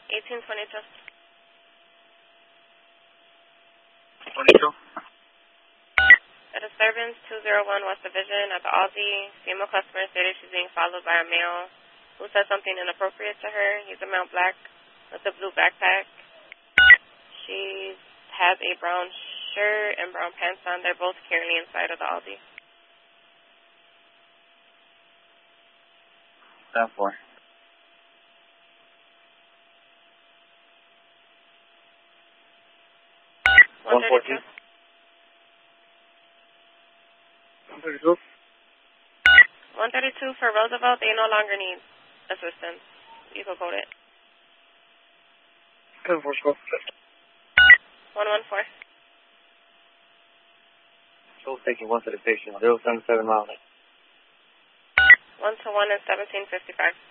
1822. 22. A disturbance 201 West Division at the Aldi. Female customer stated she's being followed by a male who said something inappropriate to her. He's a male black with a blue backpack. She has a brown shirt and brown pants on. They're both currently inside of the Aldi. 10-4. 132. 132. 132 for Roosevelt. They no longer need assistance. You can code it. 10-4, score. 114. So taking 1 to the patient, 077 miles. 1 to 1 is 1755.